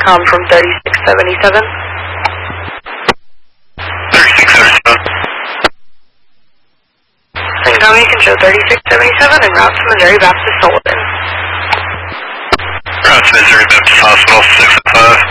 com from 3677. 3677. Syncom, you can show 3677 and route to Missouri Baptist Sullivan. Route to Missouri Baptist Hospital, 6